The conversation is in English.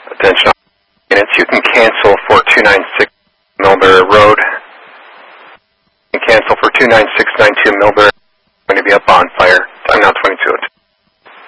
Attention units, you can cancel for 296 Millbury Road. You can cancel for 29692 Millbury. Going to be a bonfire.